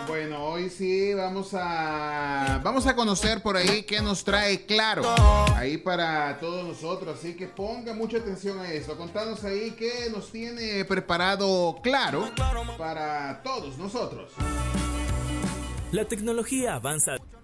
Bueno, hoy sí vamos a conocer por ahí qué nos trae Claro ahí para todos nosotros, así que ponga mucha atención a eso. Contanos ahí qué nos tiene preparado Claro para todos nosotros. La tecnología avanza